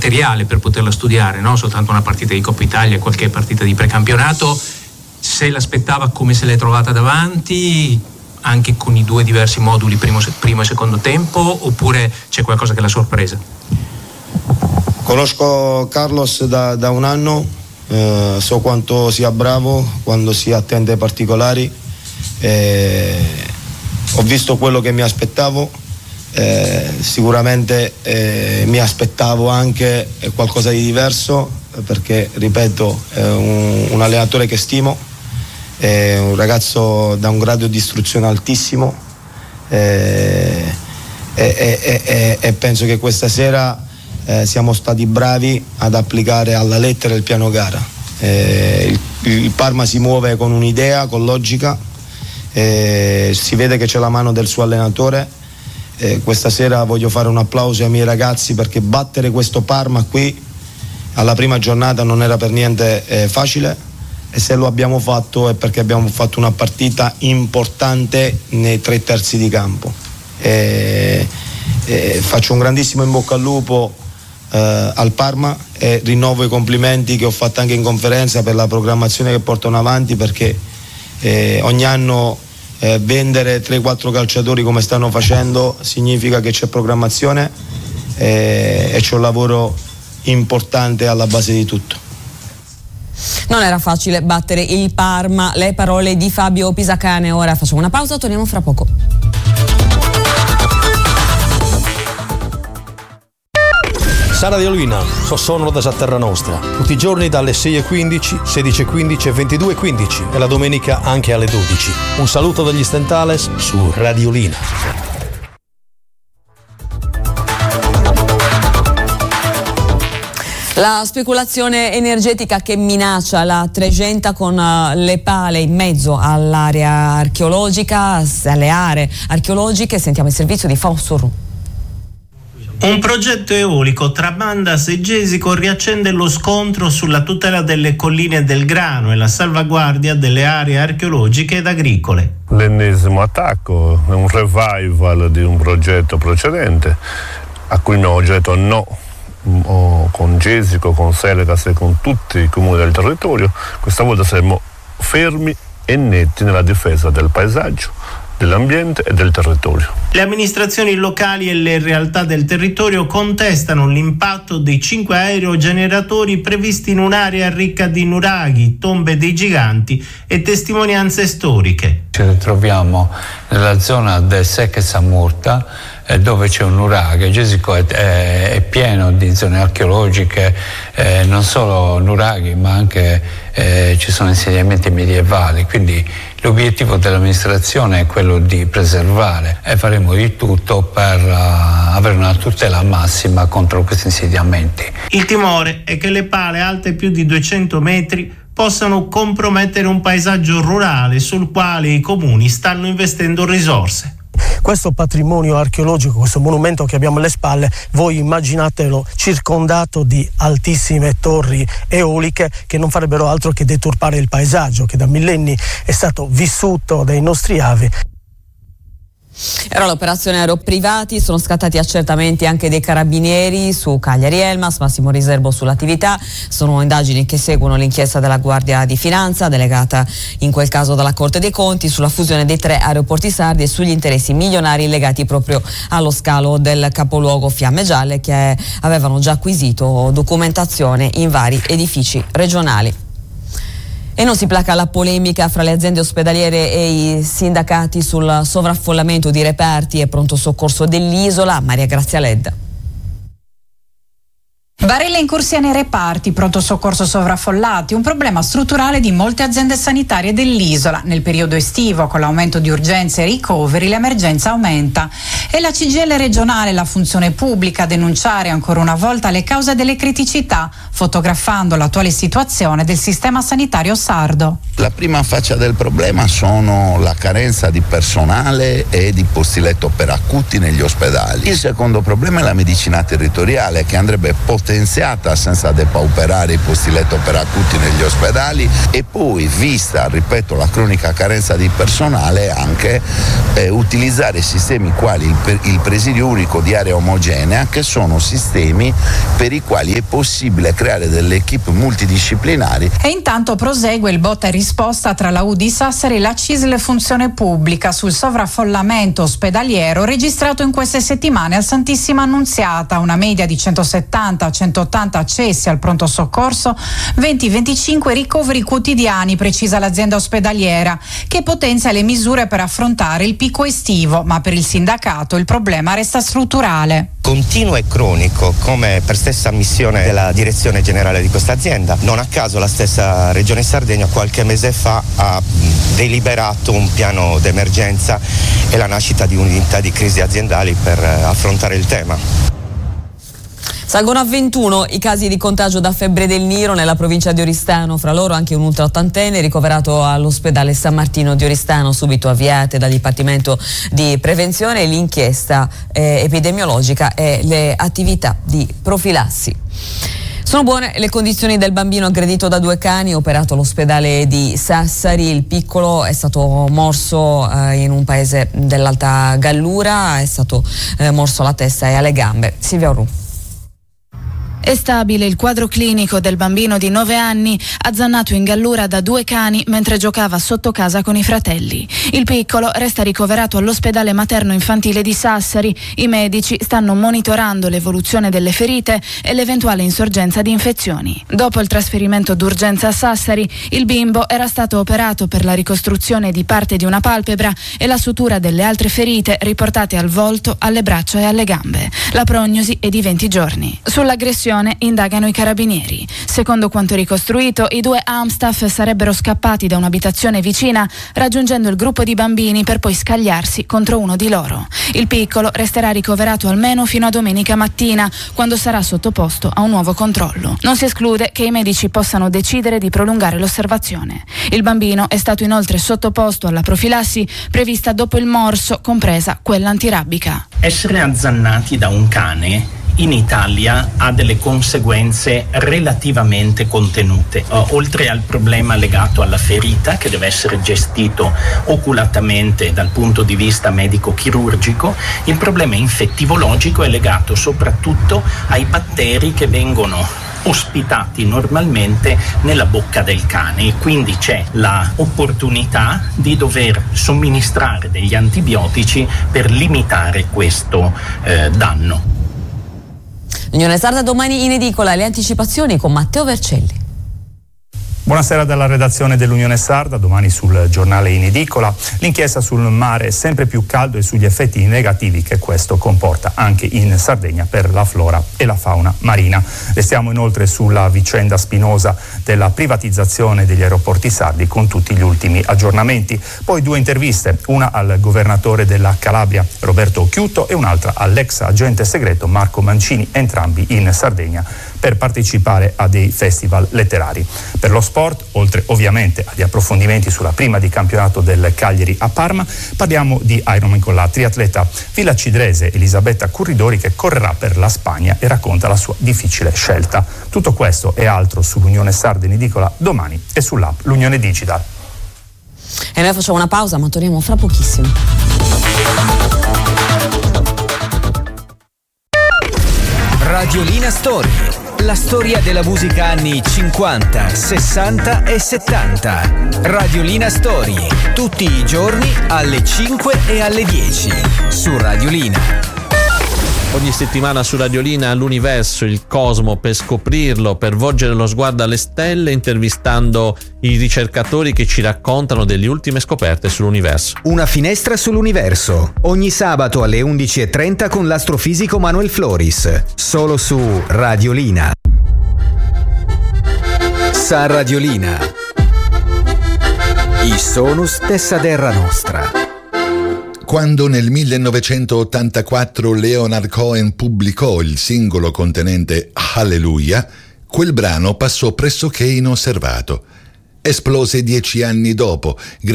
materiale per poterla studiare, no? Soltanto una partita di Coppa Italia e qualche partita di precampionato. Se l'aspettava, come se l'è trovata davanti, anche con i due diversi moduli, primo e secondo tempo, oppure c'è qualcosa che l'ha sorpresa? Conosco Carlos da un anno, so quanto sia bravo, quando si attende ai particolari, ho visto quello che mi aspettavo, sicuramente mi aspettavo anche qualcosa di diverso, perché ripeto, è un allenatore che stimo, è un ragazzo da un grado di istruzione altissimo, e penso che questa sera siamo stati bravi ad applicare alla lettera il piano gara. Il Parma si muove con un'idea, con logica, si vede che c'è la mano del suo allenatore. Questa sera voglio fare un applauso ai miei ragazzi, perché battere questo Parma qui alla prima giornata non era per niente facile, e se lo abbiamo fatto è perché abbiamo fatto una partita importante nei 3 terzi di campo. Faccio un grandissimo in bocca al lupo al Parma e rinnovo i complimenti che ho fatto anche in conferenza per la programmazione che portano avanti, perché ogni anno vendere 3-4 calciatori come stanno facendo significa che c'è programmazione e c'è un lavoro importante alla base di tutto. Non era facile battere il Parma, le parole di Fabio Pisacane. Ora facciamo una pausa, torniamo fra poco. Sara Radiolina, sono da Terra Nostra, tutti i giorni dalle 6:15, 16:15 e 22:15 e la domenica anche alle 12. Un saluto dagli Stentales su Radiolina. La speculazione energetica che minaccia la Tregenta con le pale in mezzo all'area archeologica, alle aree archeologiche. Sentiamo il servizio di Fausto Ru. Un progetto eolico tra Mandas e Gesico riaccende lo scontro sulla tutela delle colline del grano e la salvaguardia delle aree archeologiche ed agricole. L'ennesimo attacco è un revival di un progetto precedente a cui abbiamo detto no, con Gesico, con Selegas e con tutti i comuni del territorio. Questa volta saremo fermi e netti nella difesa del paesaggio, dell'ambiente e del territorio. Le amministrazioni locali e le realtà del territorio contestano l'impatto dei 5 aerogeneratori previsti in un'area ricca di nuraghi, tombe dei giganti e testimonianze storiche. Ci ritroviamo nella zona del Secche Samurta, dove c'è un nuraghe. Gesico è pieno di zone archeologiche, non solo nuraghi ma anche ci sono insediamenti medievali, quindi l'obiettivo dell'amministrazione è quello di preservare e faremo di tutto per avere una tutela massima contro questi insediamenti. Il timore è che le pale alte più di 200 metri possano compromettere un paesaggio rurale sul quale i comuni stanno investendo risorse. Questo patrimonio archeologico, questo monumento che abbiamo alle spalle, voi immaginatelo circondato di altissime torri eoliche che non farebbero altro che deturpare il paesaggio che da millenni è stato vissuto dai nostri avi. Era l'operazione Aeroprivati, sono scattati accertamenti anche dei carabinieri su Cagliari Elmas, massimo riservo sull'attività. Sono indagini che seguono l'inchiesta della Guardia di Finanza, delegata in quel caso dalla Corte dei Conti, sulla fusione dei 3 aeroporti sardi e sugli interessi milionari legati proprio allo scalo del capoluogo Fiamme Gialle, che avevano già acquisito documentazione in vari edifici regionali. E non si placa la polemica fra le aziende ospedaliere e i sindacati sul sovraffollamento di reparti e pronto soccorso dell'isola. Maria Grazia Ledda. Barella incursia nei reparti, pronto soccorso sovraffollati, un problema strutturale di molte aziende sanitarie dell'isola. Nel periodo estivo, con l'aumento di urgenze e ricoveri, l'emergenza aumenta. E la CGIL regionale, la funzione pubblica, a denunciare ancora una volta le cause delle criticità, fotografando l'attuale situazione del sistema sanitario sardo. La prima faccia del problema sono la carenza di personale e di posti letto per acuti negli ospedali. Il secondo problema è la medicina territoriale, che andrebbe potenziata potenziata senza depauperare i posti letto per acuti negli ospedali, e poi, vista, ripeto, la cronica carenza di personale, anche utilizzare sistemi quali il presidio unico di area omogenea, che sono sistemi per i quali è possibile creare delle equip multidisciplinari. E intanto prosegue il botta e risposta tra la UDI Sassari e la CISL Funzione Pubblica sul sovraffollamento ospedaliero registrato in queste settimane al Santissima Annunziata, una media di 170-180 accessi al pronto soccorso, 20-25 ricoveri quotidiani, precisa l'azienda ospedaliera, che potenzia le misure per affrontare il picco estivo, ma per il sindacato il problema resta strutturale. Continuo e cronico, come per stessa missione della direzione generale di questa azienda. Non a caso la stessa Regione Sardegna qualche mese fa ha deliberato un piano d'emergenza e la nascita di un'unità di crisi aziendali per affrontare il tema. Salgono a 21 i casi di contagio da febbre del Nilo nella provincia di Oristano, fra loro anche un ultraottantenne ricoverato all'ospedale San Martino di Oristano, subito avviate dal Dipartimento di Prevenzione l'inchiesta epidemiologica e le attività di profilassi. Sono buone le condizioni del bambino aggredito da 2 cani operato all'ospedale di Sassari. Il piccolo è stato morso in un paese dell'Alta Gallura, è stato morso alla testa e alle gambe. Silvia Orru. È stabile il quadro clinico del bambino di 9 anni, azzannato in Gallura da 2 cani mentre giocava sotto casa con i fratelli. Il piccolo resta ricoverato all'ospedale materno infantile di Sassari. I medici stanno monitorando l'evoluzione delle ferite e l'eventuale insorgenza di infezioni. Dopo il trasferimento d'urgenza a Sassari, il bimbo era stato operato per la ricostruzione di parte di una palpebra e la sutura delle altre ferite riportate al volto, alle braccia e alle gambe. La prognosi è di 20 giorni. Sull'aggressione indagano i carabinieri. Secondo quanto ricostruito, i 2 Amstaff sarebbero scappati da un'abitazione vicina, raggiungendo il gruppo di bambini per poi scagliarsi contro uno di loro. Il piccolo resterà ricoverato almeno fino a domenica mattina, quando sarà sottoposto a un nuovo controllo. Non si esclude che i medici possano decidere di prolungare l'osservazione. Il bambino è stato inoltre sottoposto alla profilassi prevista dopo il morso, compresa quella antirabbica. Essere azzannati da un cane in Italia ha delle conseguenze relativamente contenute, oltre al problema legato alla ferita, che deve essere gestito oculatamente dal punto di vista medico-chirurgico. Il problema infettivologico è legato soprattutto ai batteri che vengono ospitati normalmente nella bocca del cane, e quindi c'è la opportunità di dover somministrare degli antibiotici per limitare questo danno. L'Unione Sarda domani in edicola, le anticipazioni con Matteo Vercelli. Buonasera dalla redazione dell'Unione Sarda, domani sul giornale in edicola l'inchiesta sul mare sempre più caldo e sugli effetti negativi che questo comporta anche in Sardegna per la flora e la fauna marina. Restiamo inoltre sulla vicenda spinosa della privatizzazione degli aeroporti sardi con tutti gli ultimi aggiornamenti. Poi 2 interviste, una al governatore della Calabria Roberto Occhiuto e un'altra all'ex agente segreto Marco Mancini, entrambi in Sardegna per partecipare a dei festival letterari. Per lo sport, oltre ovviamente agli approfondimenti sulla prima di campionato del Cagliari a Parma, parliamo di Ironman con la triatleta villacidrese Elisabetta Curridori, che correrà per la Spagna e racconta la sua difficile scelta. Tutto questo e altro sull'Unione Sarda in edicola domani e sull'app L'Unione Digital. E noi facciamo una pausa, ma torniamo fra pochissimo. Radiolina Story, la storia della musica anni 50, 60 e 70. Radiolina Story, tutti i giorni alle 5 e alle 10 su Radiolina. Ogni settimana su Radiolina l'universo, il cosmo, per scoprirlo, per volgere lo sguardo alle stelle, intervistando i ricercatori che ci raccontano delle ultime scoperte sull'universo. Una finestra sull'universo, ogni sabato alle 11:30 con l'astrofisico Manuel Floris, solo su Radiolina. Sa Radiolina. I sonus dessa terra nostra. Quando nel 1984 Leonard Cohen pubblicò il singolo contenente Hallelujah, quel brano passò pressoché inosservato. Esplose 10 anni dopo,